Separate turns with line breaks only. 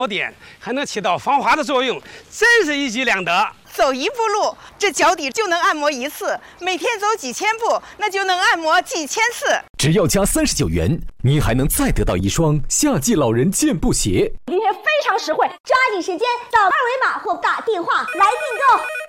宝典，还能起到防滑的作用，真是一举两得。
走一步路，这脚底就能按摩一次；每天走几千步，那就能按摩几千次。
只要加39元，您还能再得到一双夏季老人健步鞋。
今天非常实惠，抓紧时间扫二维码或打电话来订购。